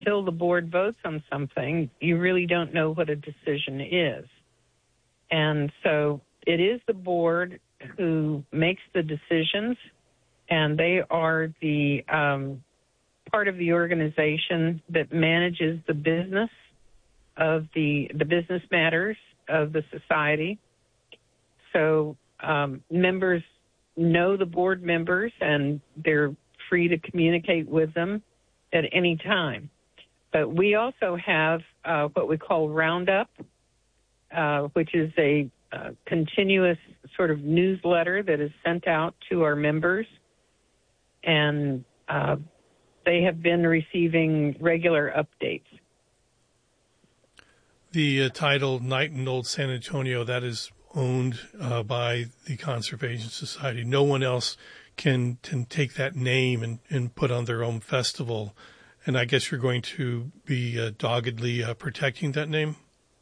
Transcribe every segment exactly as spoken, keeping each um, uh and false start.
until the board votes on something, you really don't know what a decision is. And so it is the board who makes the decisions, and they are the um, part of the organization that manages the business of the, the business matters of the society. So um, members know the board members, and they're free to communicate with them at any time. But we also have uh, what we call Roundup, uh, which is a uh, continuous sort of newsletter that is sent out to our members. And uh, they have been receiving regular updates. The uh, title Night in Old San Antonio, that is owned uh, by the Conservation Society. No one else can, can take that name and, and put on their own festival. And I guess you're going to be uh, doggedly uh, protecting that name?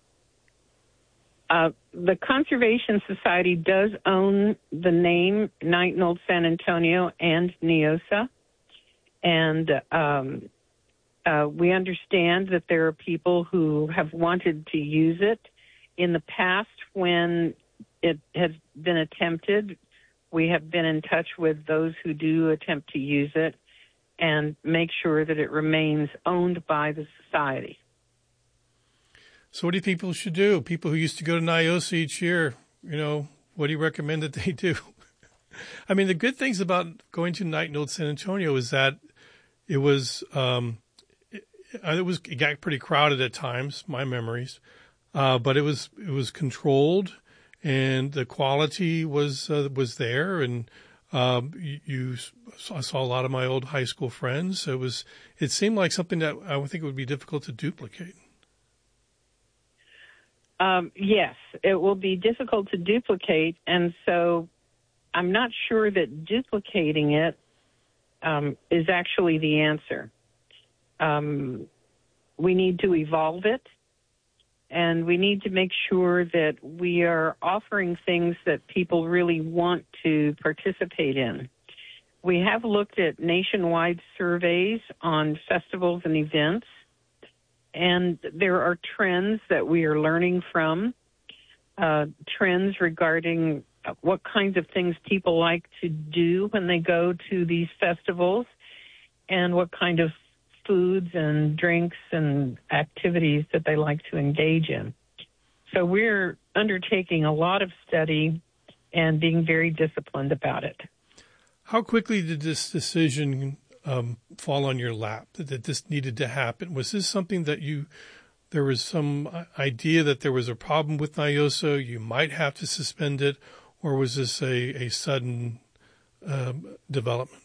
Uh, the Conservation Society does own the name Night in Old San Antonio and Neosa. And um, uh, we understand that there are people who have wanted to use it. In the past, when it has been attempted, we have been in touch with those who do attempt to use it and make sure that it remains owned by the society. So what do you think people should do? People who used to go to Neosa each year, you know, what do you recommend that they do? I mean, the good things about going to Night in Old San Antonio is that it was, um, it, it was, it got pretty crowded at times, my memories, uh, but it was, it was controlled and the quality was, uh, was there. And, um, you, you I saw a lot of my old high school friends. So it was, it seemed like something that I would think it would be difficult to duplicate. Um, yes, it will be difficult to duplicate, and so I'm not sure that duplicating it um, is actually the answer. Um, we need to evolve it, and we need to make sure that we are offering things that people really want to participate in. We have looked at nationwide surveys on festivals and events, and there are trends that we are learning from, uh, trends regarding what kinds of things people like to do when they go to these festivals and what kind of foods and drinks and activities that they like to engage in. So we're undertaking a lot of study and being very disciplined about it. How quickly did this decision Um, fall on your lap, that, that this needed to happen? Was this something that you, there was some idea that there was a problem with Neosa, you might have to suspend it, or was this a, a sudden um, development?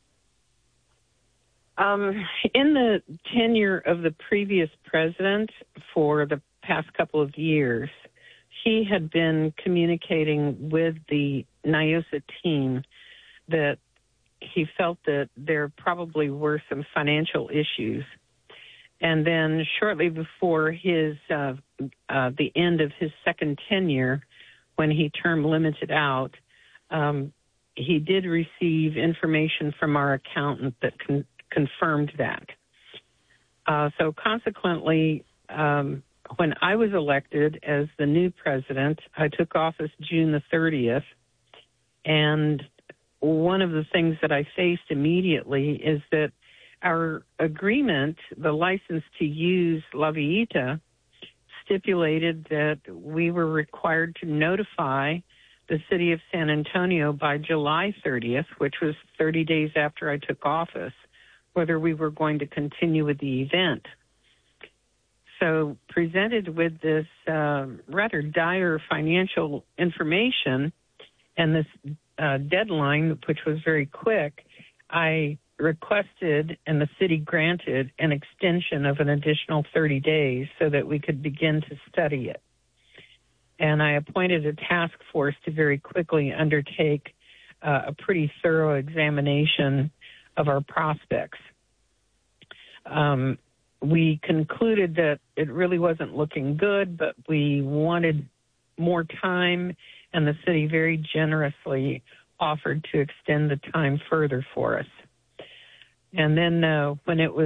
Um, in the tenure of the previous president for the past couple of years, he had been communicating with the Neosa team that he felt that there probably were some financial issues. And then shortly before his uh, uh, the end of his second tenure, when he term limited out, um, he did receive information from our accountant that con- confirmed that. Uh, so consequently, um, when I was elected as the new president, I took office June the thirtieth, and one of the things that I faced immediately is that our agreement, the license to use La Villita, stipulated that we were required to notify the city of San Antonio by July thirtieth, which was thirty days after I took office, whether we were going to continue with the event. So presented with this uh, rather dire financial information and this uh, deadline, which was very quick, I requested and the city granted an extension of an additional thirty days so that we could begin to study it. And I appointed a task force to very quickly undertake uh, a pretty thorough examination of our prospects. Um, we concluded that it really wasn't looking good, but we wanted more time, and the city very generously offered to extend the time further for us. And then uh, when it was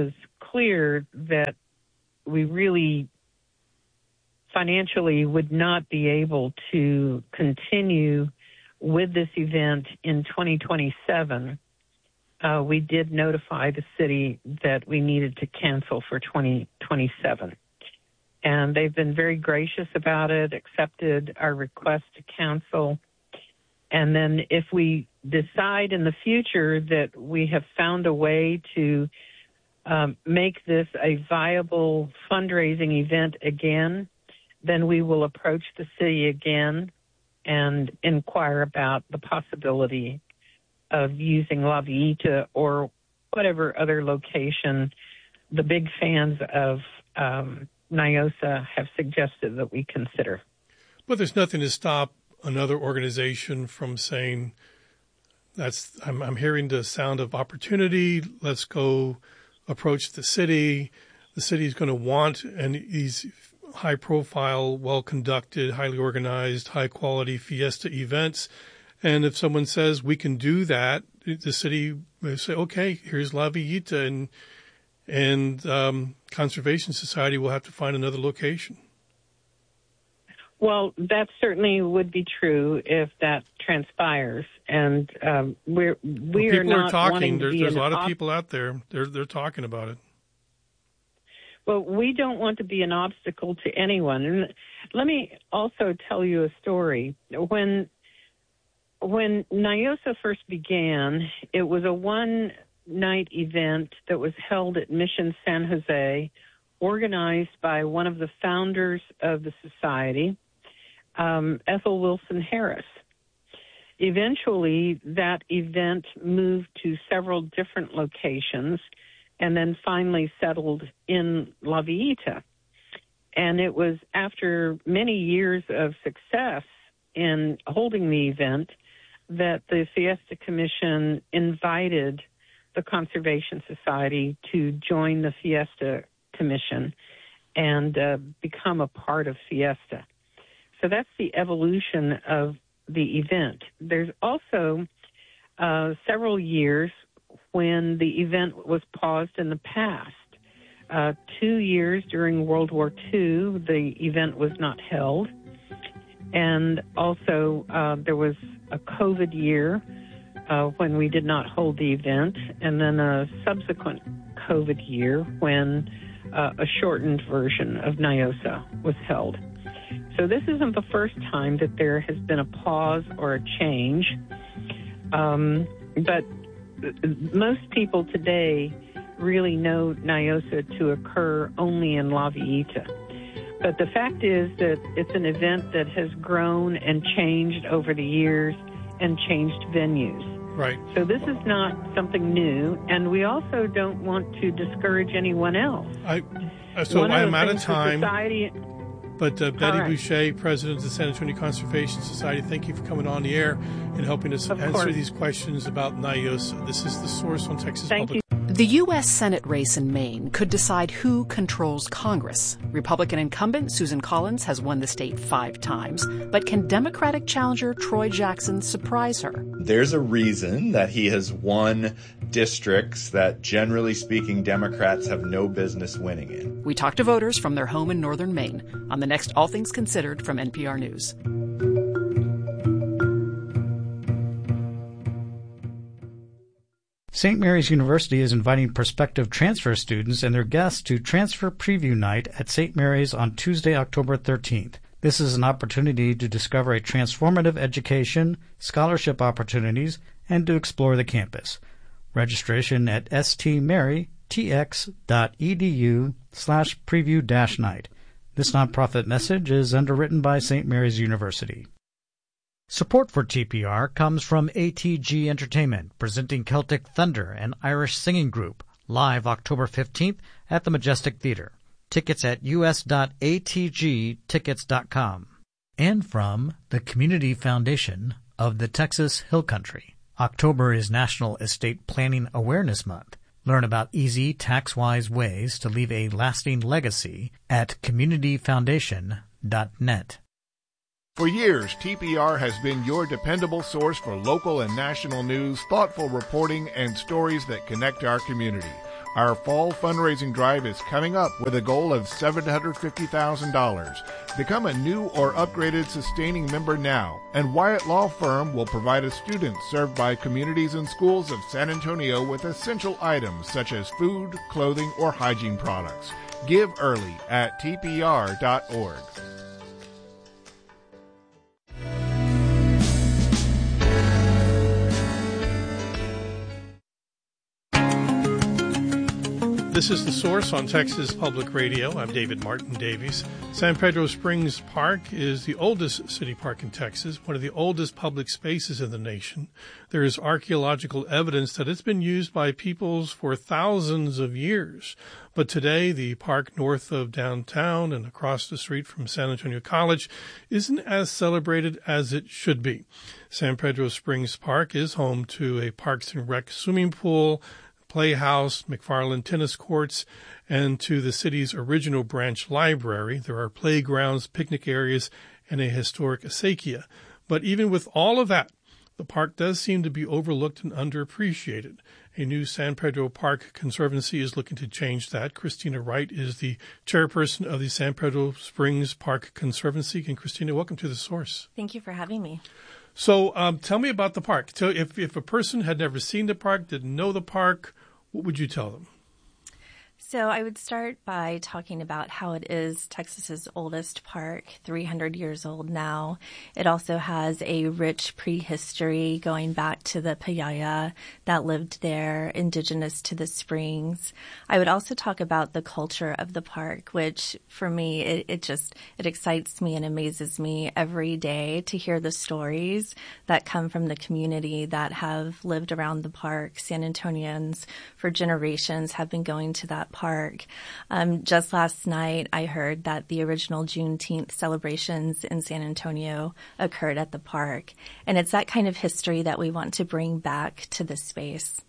clear that we really financially would not be able to continue with this event in twenty twenty-seven, uh, we did notify the city that we needed to cancel for twenty twenty-seven. And they've been very gracious about it, accepted our request to cancel. And then if we decide in the future that we have found a way to um, make this a viable fundraising event again, then we will approach the city again and inquire about the possibility of using La Villita or whatever other location the big fans of um, NIOSA have suggested that we consider. But there's nothing to stop another organization from saying, "That's I'm, I'm hearing the sound of opportunity. Let's go approach the city. The city is going to want and these high-profile, well-conducted, highly organized, high-quality fiesta events. And if someone says we can do that, the city will say, okay, here's La Villita, and and um, Conservation Society will have to find another location." Well, that certainly would be true if that transpires, and um, we're we well, are not are talking. wanting There's, to be there's a an lot op- of people out there. They're they're talking about it. Well, we don't want to be an obstacle to anyone. And let me also tell you a story. When when NIOSA first began, it was a one-night event that was held at Mission San Jose, organized by one of the founders of the society, um, Ethel Wilson Harris. Eventually, that event moved to several different locations and then finally settled in La Villita. And it was after many years of success in holding the event that the Fiesta Commission invited the Conservation Society to join the Fiesta Commission and uh, become a part of Fiesta. So that's the evolution of the event. There's also uh, several years when the event was paused in the past. Uh, two years during World War Two, the event was not held. And also uh, there was a COVID year uh, when we did not hold the event, and then a subsequent COVID year when uh, a shortened version of NIOSA was held. So this isn't the first time that there has been a pause or a change. Um, but most people today really know NIOSA to occur only in La Villita. But the fact is that it's an event that has grown and changed over the years and changed venues. Right. So this is not something new, and we also don't want to discourage anyone else. I uh, so One I'm of out of time. Society, But uh, Betty right. Boucher, President of the San Antonio Conservation Society, thank you for coming on the air and helping us Of answer course. these questions about NIOSA. This is The Source on Texas Thank Public. you. The U S Senate race in Maine could decide who controls Congress. Republican incumbent Susan Collins has won the state five times, but can Democratic challenger Troy Jackson surprise her? There's a reason that he has won districts that, generally speaking, Democrats have no business winning in. We talk to voters from their home in northern Maine on the next All Things Considered from N P R News. Saint Mary's University is inviting prospective transfer students and their guests to Transfer Preview Night at Saint Mary's on Tuesday, October thirteenth. This is an opportunity to discover a transformative education, scholarship opportunities, and to explore the campus. Registration at stmarytx.edu slash preview dash night. This nonprofit message is underwritten by Saint Mary's University. Support for T P R comes from A T G Entertainment, presenting Celtic Thunder, an Irish singing group, live October fifteenth at the Majestic Theater. Tickets at u s dot a t g tickets dot com. And from the Community Foundation of the Texas Hill Country. October is National Estate Planning Awareness Month. Learn about easy, tax-wise ways to leave a lasting legacy at community foundation dot net. For years, T P R has been your dependable source for local and national news, thoughtful reporting, and stories that connect our community. Our fall fundraising drive is coming up with a goal of seven hundred fifty thousand dollars. Become a new or upgraded sustaining member now, and Wyatt Law Firm will provide a student served by communities and schools of San Antonio with essential items such as food, clothing, or hygiene products. Give early at T P R dot org. This is The Source on Texas Public Radio. I'm David Martin Davies. San Pedro Springs Park is the oldest city park in Texas, one of the oldest public spaces in the nation. There is archaeological evidence that it's been used by peoples for thousands of years. But today, the park north of downtown and across the street from San Antonio College isn't as celebrated as it should be. San Pedro Springs Park is home to a Parks and Rec swimming pool, playhouse, McFarland tennis courts, and to the city's original branch library. There are playgrounds, picnic areas, and a historic acequia. But even with all of that, the park does seem to be overlooked and underappreciated. A new San Pedro Park Conservancy is looking to change that. Christina Wright is the chairperson of the San Pedro Springs Park Conservancy. And Christina, welcome to The Source. Thank you for having me. So um, tell me about the park. So if, if a person had never seen the park, didn't know the park, what would you tell them? So I would start by talking about how it is Texas's oldest park, three hundred years old now. It also has a rich prehistory going back to the Payaya that lived there, indigenous to the springs. I would also talk about the culture of the park, which for me, it, it just, it excites me and amazes me every day to hear the stories that come from the community that have lived around the park. San Antonians for generations have been going to that park. Um, just last night, I heard that the original Juneteenth celebrations in San Antonio occurred at the park. And it's that kind of history that we want to bring back to the space.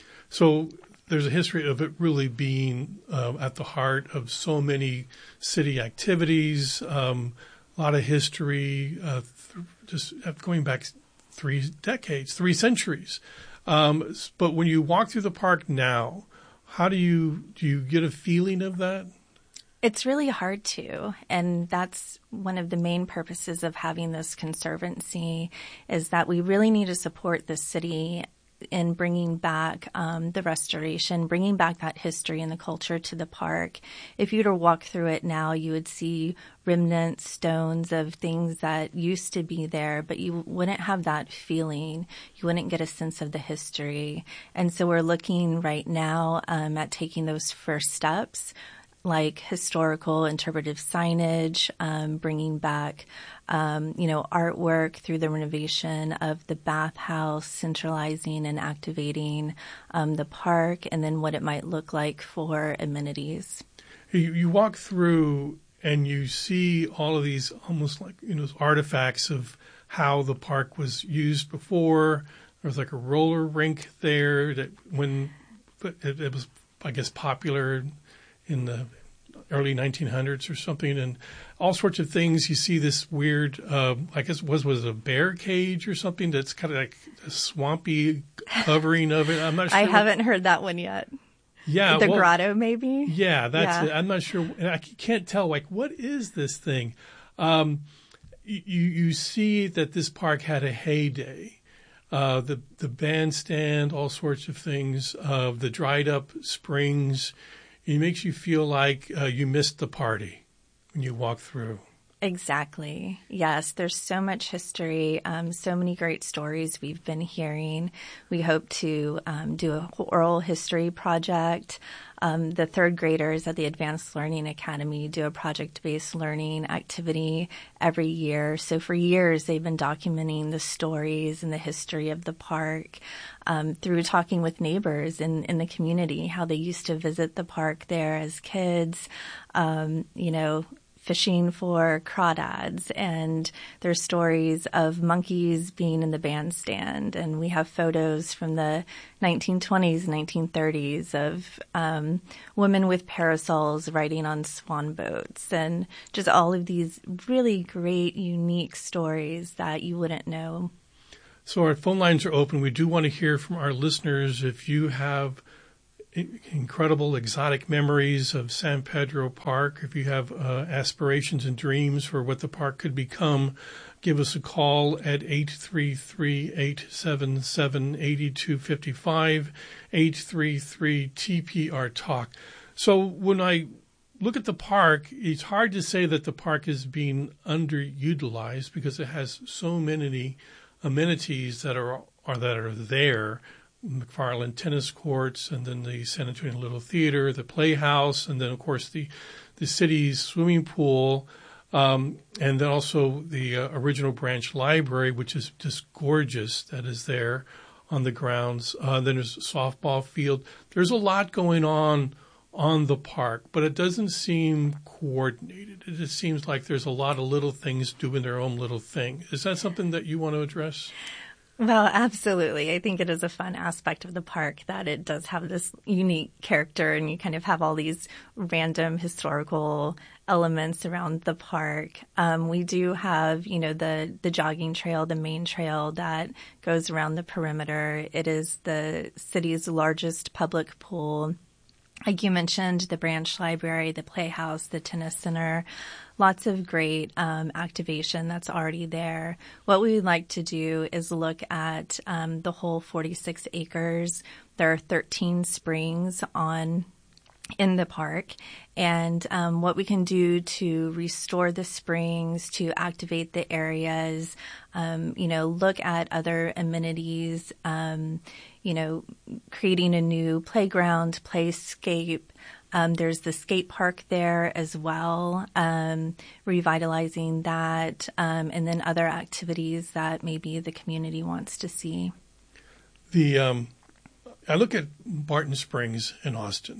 So there's a history of it really being uh, at the heart of so many city activities, um, a lot of history, uh, th- just going back three decades, three centuries. Um, but when you walk through the park now, how do you do you get a feeling of that? It's really hard to, and that's one of the main purposes of having this conservancy is that we really need to support the city in bringing back um, the restoration, bringing back that history and the culture to the park. If you were to walk through it now, you would see remnant stones of things that used to be there, but you wouldn't have that feeling. You wouldn't get a sense of the history. And so we're looking right now um, at taking those first steps, like historical interpretive signage, um, bringing back, um, you know, artwork through the renovation of the bathhouse, centralizing and activating um, the park, and then what it might look like for amenities. You, you walk through and you see all of these almost like, you know, artifacts of how the park was used before. There was like a roller rink there that when it, it was, I guess, popular in the early nineteen hundreds or something, and all sorts of things. You see this weird, uh, I guess was was a bear cage or something that's kind of like a swampy covering of it. I'm not sure. I what, haven't heard that one yet. Yeah. The well, grotto, maybe? Yeah, that's yeah. it. I'm not sure. And I can't tell, like, what is this thing? Um, you, you see that this park had a heyday. Uh, the, the bandstand, all sorts of things, uh, the dried up springs. It makes you feel like uh, you missed the party when you walk through. Exactly. Yes, there's so much history, um, so many great stories we've been hearing. We hope to um, do a oral history project. Um, the third graders at the Advanced Learning Academy do a project-based learning activity every year. So for years, they've been documenting the stories and the history of the park um, through talking with neighbors in, in the community, how they used to visit the park there as kids, um, you know, fishing for crawdads, and there's stories of monkeys being in the bandstand, and we have photos from the nineteen twenties, nineteen thirties of um, women with parasols riding on swan boats, and just all of these really great, unique stories that you wouldn't know. So our phone lines are open. We do want to hear from our listeners. If you have incredible exotic memories of San Pedro Park, if you have uh, aspirations and dreams for what the park could become, give us a call at eight three three, eight seven seven, eight two five five, eight three three T P R Talk. So when I look at the park, it's hard to say that the park is being underutilized because it has so many amenities that are, are that are there. McFarland tennis courts, and then the San Antonio Little Theater, the Playhouse, and then, of course, the, the city's swimming pool, um, and then also the uh, original branch library, which is just gorgeous, that is there on the grounds. Uh, then there's a softball field. There's a lot going on on the park, but it doesn't seem coordinated. It just seems like there's a lot of little things doing their own little thing. Is that something that you want to address? Well, absolutely. I think it is a fun aspect of the park that it does have this unique character, and you kind of have all these random historical elements around the park. Um, we do have, you know, the, the jogging trail, the main trail that goes around the perimeter. It is the city's largest public pool. Like you mentioned, the branch library, the Playhouse, the tennis center, lots of great um, activation that's already there. What we would like to do is look at um, the whole forty-six acres. There are thirteen springs on in the park, and um, what we can do to restore the springs, to activate the areas, um, you know, look at other amenities, um, you know, creating a new playground, playscape. Um, there's the skate park there as well, um, revitalizing that, um, and then other activities that maybe the community wants to see. The um, I look at Barton Springs in Austin.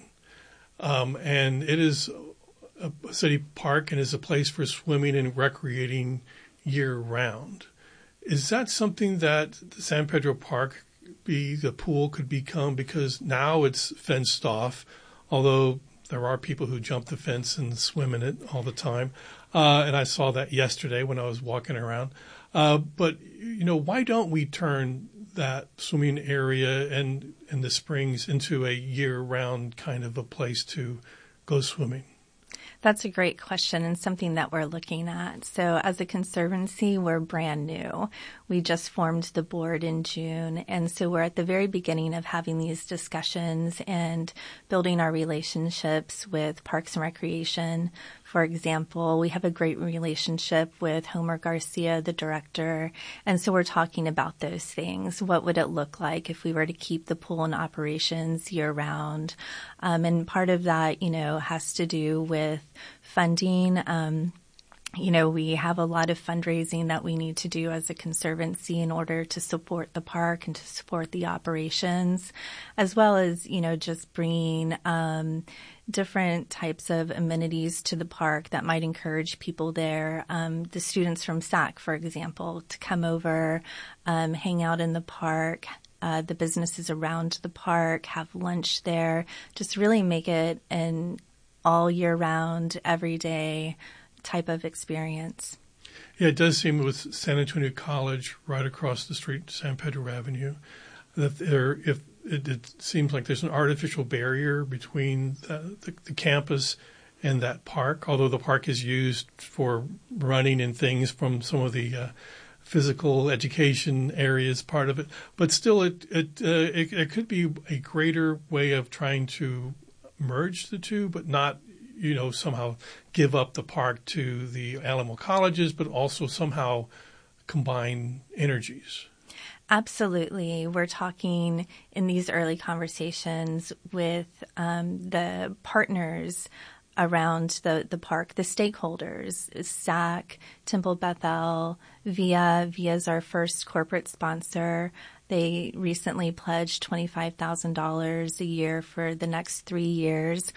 Um, and it is a city park and is a place for swimming and recreating year round. Is that something that the San Pedro Park be, the pool could become? Because now it's fenced off, although there are people who jump the fence and swim in it all the time. Uh, and I saw that yesterday when I was walking around. Uh, but, you know, why don't we turn that swimming area and, and the springs into a year-round kind of a place to go swimming? That's a great question and something that we're looking at. So as a conservancy, we're brand new. We just formed the board in June, and so we're at the very beginning of having these discussions and building our relationships with Parks and Recreation. For example, we have a great relationship with Homer Garcia, the director, and so we're talking about those things. What would it look like if we were to keep the pool in operations year-round? Um, and part of that, you know, has to do with funding. Um, you know, we have a lot of fundraising that we need to do as a conservancy in order to support the park and to support the operations, as well as, you know, just bringing um, different types of amenities to the park that might encourage people there. Um, the students from S A C, for example, to come over, um, hang out in the park. Uh, the businesses around the park have lunch there. Just really make it an all year round, every day type of experience. Yeah, it does seem with San Antonio College right across the street, San Pedro Avenue, that there, if it, it seems like there's an artificial barrier between the, the, the campus and that park, although the park is used for running and things from some of the uh, physical education areas part of it. But still, it it, uh, it it could be a greater way of trying to merge the two, but not, you know, somehow give up the park to the Alamo colleges, but also somehow combine energies. Absolutely. We're talking in these early conversations with um, the partners around the, the park, the stakeholders, S A C, Temple Bethel, V I A. V I A is our first corporate sponsor. They recently pledged twenty-five thousand dollars a year for the next three years.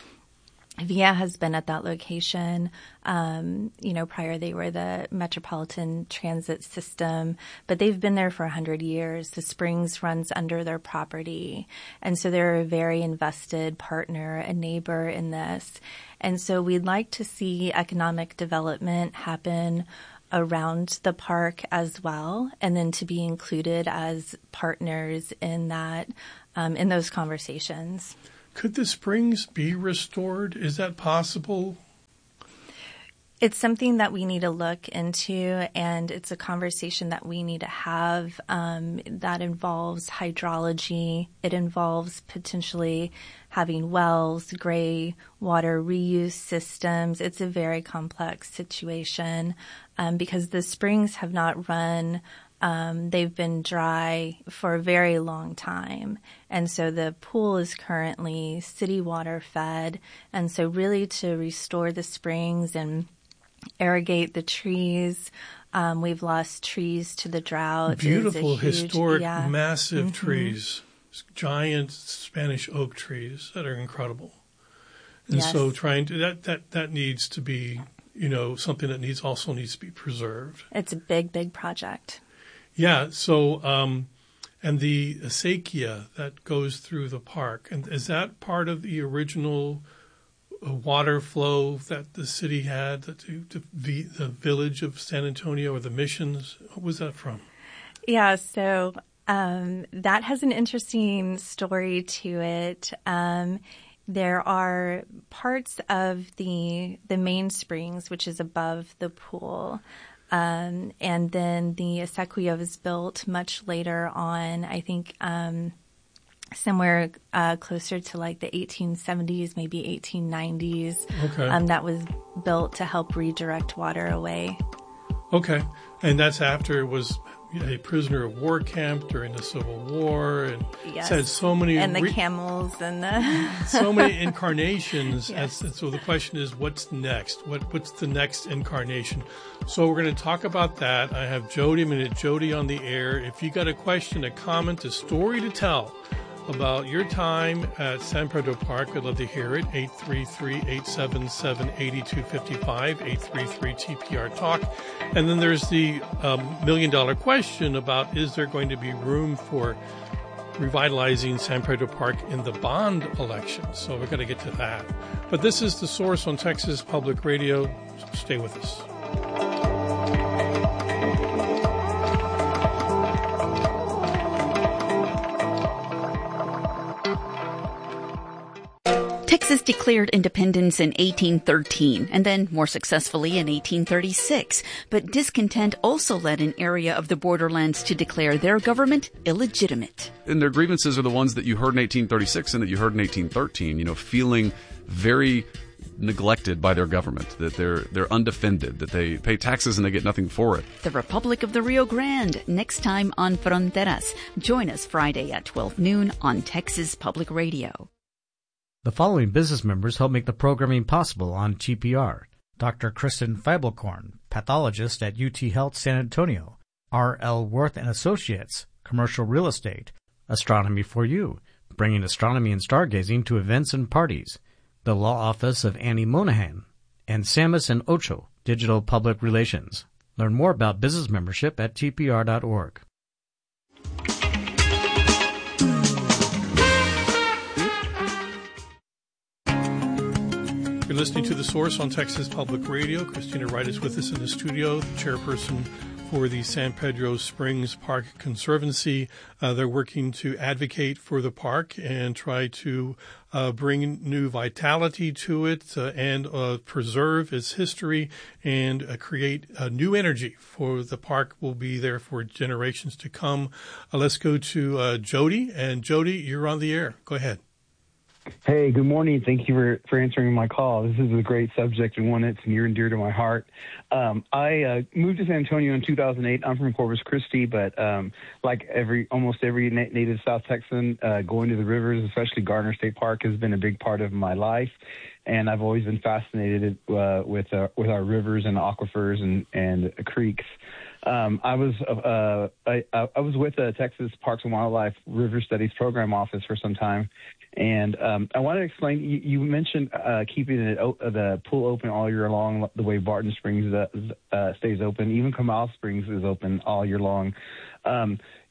V I A has been at that location. Um, you know, prior they were the Metropolitan Transit System, but they've been there for one hundred years. The Springs runs under their property. And so they're a very invested partner, a neighbor in this. And so we'd like to see economic development happen around the park as well, and then to be included as partners in that, um, in those conversations. Could the springs be restored? Is that possible? It's something that we need to look into, and it's a conversation that we need to have um, that involves hydrology. It involves potentially having wells, gray water reuse systems. It's a very complex situation um, because the springs have not run. Um, they've been dry for a very long time. And so the pool is currently city water fed. And so really to restore the springs and irrigate the trees. Um, we've lost trees to the drought. Beautiful, huge, historic, yeah. massive mm-hmm. trees, giant Spanish oak trees that are incredible. And yes. so trying to, that, that, that needs to be, you know, something that needs also needs to be preserved. It's a big, big project. Yeah. So, um, and the acequia that goes through the park, and is that part of the original water flow that the city had to, to the, the village of San Antonio or the missions? What was that from? Yeah, so um, that has an interesting story to it. Um, there are parts of the the main springs, which is above the pool, um, and then the acequia was built much later on. I think. Um, Somewhere uh, closer to like the eighteen seventies, maybe eighteen nineties. Okay. Um, that was built to help redirect water away. Okay. And that's after it was a prisoner of war camp during the Civil War. And yes. It's had so many... And the re- camels and the... so many incarnations. Yes. And so the question is, what's next? What What's the next incarnation? So we're going to talk about that. I have Jody, I'm going to get Jody on the air. If you got a question, a comment, a story to tell about your time at San Pedro Park, I'd love to hear it. eight three three, eight seven seven, eight two five five, eight three three T P R Talk. And then there's the um, million dollar question about, is there going to be room for revitalizing San Pedro Park in the bond election? So we're going to get to that. But this is The Source on Texas Public Radio. Stay with us. Texas declared independence in eighteen thirteen and then more successfully in eighteen thirty-six. But discontent also led an area of the borderlands to declare their government illegitimate. And their grievances are the ones that you heard in eighteen thirty-six and that you heard in eighteen thirteen, you know, feeling very neglected by their government, that they're they're undefended, that they pay taxes and they get nothing for it. The Republic of the Rio Grande, next time on Fronteras. Join us Friday at twelve noon on Texas Public Radio. The following business members help make the programming possible on T P R. Doctor Kristen Feibelkorn, pathologist at U T Health San Antonio. R L Worth and Associates, commercial real estate. Astronomy for You, bringing astronomy and stargazing to events and parties. The law office of Annie Monahan. And Samus and Ocho, digital public relations. Learn more about business membership at T P R dot org. You're listening to The Source on Texas Public Radio. Christina Wright is with us in the studio, the chairperson for the San Pedro Springs Park Conservancy. Uh, they're working to advocate for the park and try to uh, bring new vitality to it uh, and uh, preserve its history and uh, create uh, new energy for the park. Will be there for generations to come. Uh, let's go to uh, Jody. And Jody, you're on the air. Go ahead. Hey, good morning. Thank you for, for answering my call. This is a great subject and one that's near and dear to my heart. Um, I uh, moved to San Antonio in two thousand eight. I'm from Corpus Christi, but um, like every almost every na- native South Texan, uh, going to the rivers, especially Gardner State Park, has been a big part of my life. And I've always been fascinated uh, with uh, with our rivers and aquifers and, and creeks. Um, I was uh, I, I was with the Texas Parks and Wildlife River Studies Program Office for some time, and um, I want to explain. You, you mentioned uh, keeping it, uh, the pool open all year long, the way Barton Springs uh, uh, stays open. Even Comal Springs is open all year long. Um,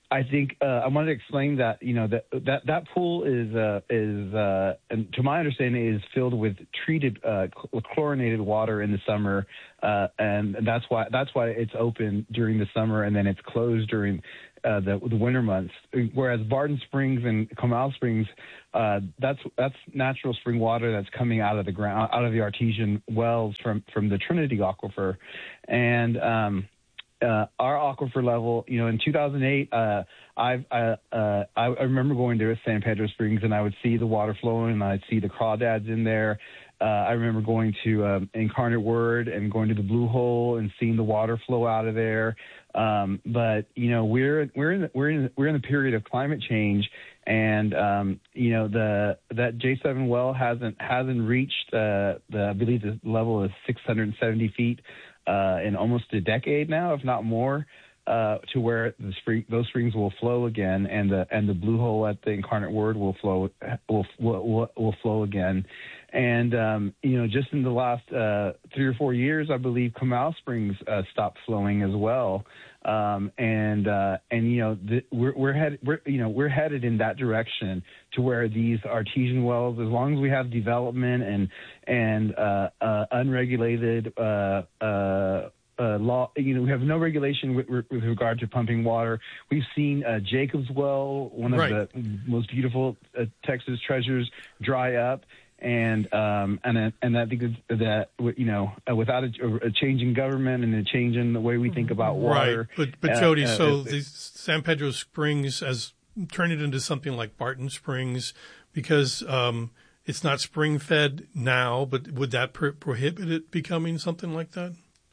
I think uh, I wanted to explain that you know that that, that pool is uh, is uh, and to my understanding is filled with treated uh, cl- chlorinated water in the summer, uh, and that's why that's why it's open during the summer and then it's closed during uh, the the winter months. Whereas Barton Springs and Comal Springs, uh, that's that's natural spring water that's coming out of the ground, out of the artesian wells from from the Trinity Aquifer, and um, Uh, our aquifer level, you know, in two thousand eight, uh, I've, uh, uh, I, I remember going to San Pedro Springs and I would see the water flowing and I'd see the crawdads in there. Uh, I remember going to um, Incarnate Word and going to the Blue Hole and seeing the water flow out of there. Um, but you know, we're we're in the, we're in we're in the period of climate change, and um, you know the that J seven well hasn't hasn't reached uh, the I believe the level is six hundred seventy feet. Uh, in almost a decade now, if not more, uh, to where the spring, those springs will flow again, and the and the Blue Hole at the Incarnate Word will flow will will, will flow again, and um, you know just in the last uh, three or four years, I believe Comal Springs uh, stopped flowing as well, um, and uh, and you know the, we're we're headed we're you know we're headed in that direction to where these artesian wells, as long as we have development and and uh, uh, unregulated uh, uh, uh, law, you know, we have no regulation with, with regard to pumping water. We've seen uh, Jacob's Well, one of right. the most beautiful uh, Texas treasures, dry up. And um, and and I think that you know without a, a change in government and a change in the way we think about water, right? But but uh, Jody, uh, so the San Pedro Springs has turned it into something like Barton Springs because um, it's not spring fed now. But would that pro- prohibit it becoming something like that?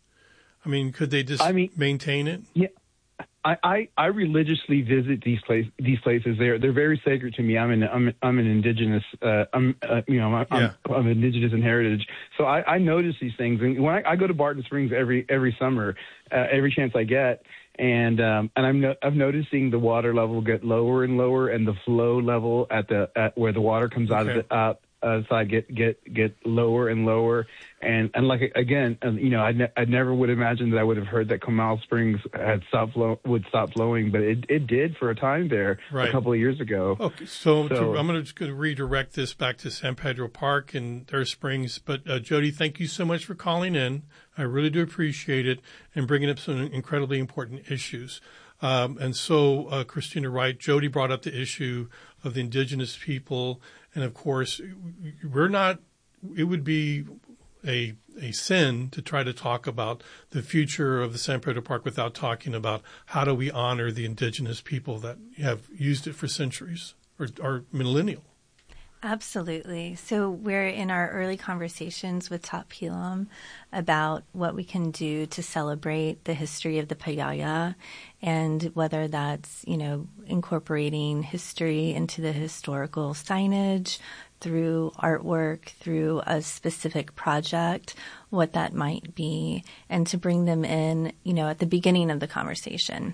I mean, could they just I mean, maintain it? Yeah. I, I, I religiously visit these place these places. They're they're very sacred to me. I'm an I'm I'm an indigenous uh, I'm uh, you know I'm, yeah. I'm, I'm indigenous in heritage. So I, I notice these things, and when I, I go to Barton Springs every every summer, uh, every chance I get, and um, and I'm no, I'm noticing the water level get lower and lower, and the flow level at the at where the water comes out okay. of the out outside get get get lower and lower. And and like again, you know, I ne- I never would imagine that I would have heard that Comal Springs had stopped flow- would stop flowing, but it it did for a time there right. a couple of years ago. Okay, so, so to, I'm going to redirect this back to San Pedro Park and their springs. But uh, Jody, thank you so much for calling in. I really do appreciate it and bringing up some incredibly important issues. Um, and so, uh, Christina Wright, Jody brought up the issue of the indigenous people, and of course, we're not. It would be a a sin to try to talk about the future of the San Pedro Park without talking about how do we honor the indigenous people that have used it for centuries or, or millennial. Absolutely. So we're in our early conversations with Top Pilum about what we can do to celebrate the history of the Payaya, and whether that's, you know, incorporating history into the historical signage, through artwork, through a specific project, what that might be, and to bring them in, you know, at the beginning of the conversation.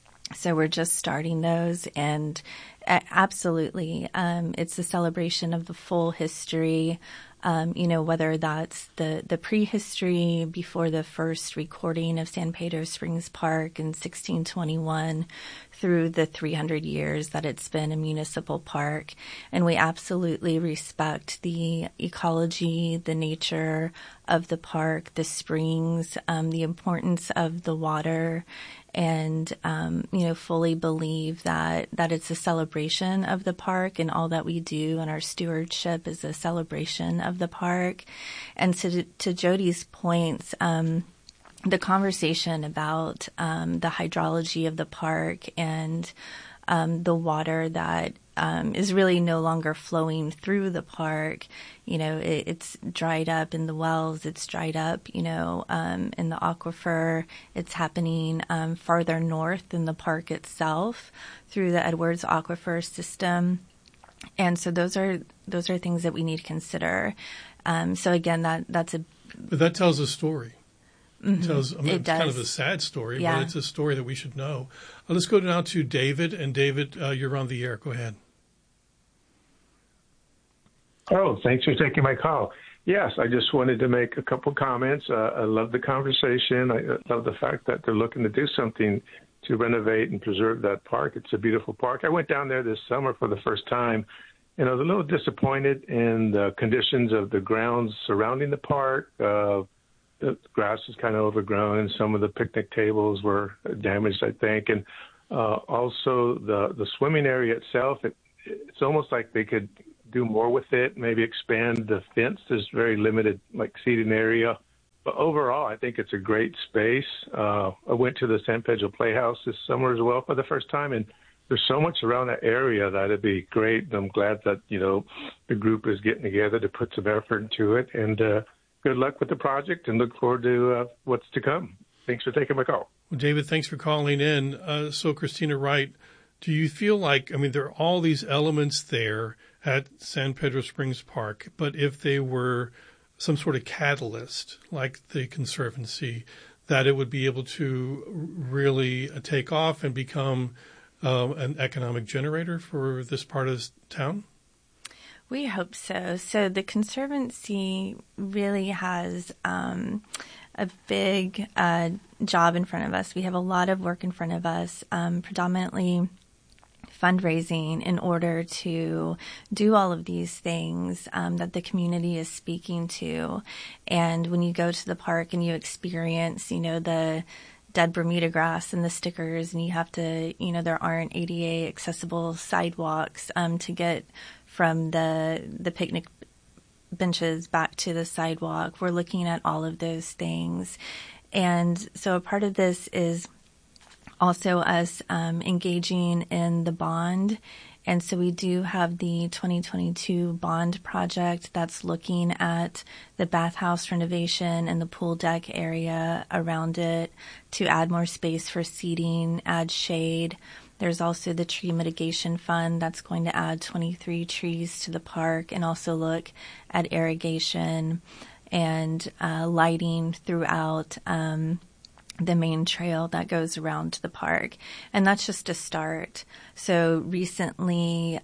So we're just starting those, and absolutely, um, it's a celebration of the full history, um, you know, whether that's the, the prehistory before the first recording of San Pedro Springs Park in sixteen twenty-one through the three hundred years that it's been a municipal park. And we absolutely respect the ecology, the nature of the park, the springs, um, the importance of the water, and, um, you know, fully believe that, that it's a celebration of the park, and all that we do and our stewardship is a celebration of the park. And to, to Jody's points, um, the conversation about um, the hydrology of the park and um, the water that um, is really no longer flowing through the park. You know, it, it's dried up in the wells. It's dried up, you know, um, in the aquifer. It's happening um, farther north in the park itself through the Edwards Aquifer system. And so those are those are things that we need to consider. Um, so again, that that's a. But that tells a story. Mm-hmm. It tells, I mean, it it's does. kind of a sad story, yeah. but it's a story that we should know. Uh, let's go now to David. And David, uh, you're on the air. Go ahead. Oh, thanks for taking my call. Yes, I just wanted to make a couple comments. Uh, I love the conversation. I love the fact that they're looking to do something to renovate and preserve that park. It's a beautiful park. I went down there this summer for the first time, and I was a little disappointed in the conditions of the grounds surrounding the park. Uh, the grass is kind of overgrown, and some of the picnic tables were damaged, I think. And uh, also the, the swimming area itself, it, it's almost like they could do more with it, maybe expand the fence. There's very limited, like, seating area. But overall, I think it's a great space. Uh, I went to the San Pedro Playhouse this summer as well for the first time, and there's so much around that area that it'd be great. And I'm glad that, you know, the group is getting together to put some effort into it. And uh, good luck with the project, and look forward to uh, what's to come. Thanks for taking my call. Well, David, thanks for calling in. Uh, so, Christina Wright, do you feel like, I mean, there are all these elements there at San Pedro Springs Park, but if they were some sort of catalyst, like the Conservancy, that it would be able to really take off and become uh, an economic generator for this part of town? We hope so. So the Conservancy really has um, a big uh, job in front of us. We have a lot of work in front of us, um, predominantly fundraising in order to do all of these things um, that the community is speaking to. And when you go to the park and you experience, you know, the dead Bermuda grass and the stickers, and you have to, you know, there aren't A D A accessible sidewalks um, to get from the the picnic benches back to the sidewalk. We're looking at all of those things. And so a part of this is also us um, engaging in the bond. And so we do have the twenty twenty-two bond project that's looking at the bathhouse renovation and the pool deck area around it to add more space for seating, add shade. There's also the tree mitigation fund that's going to add twenty-three trees to the park and also look at irrigation and uh, lighting throughout um the main trail that goes around the park. And that's just a start. So recently,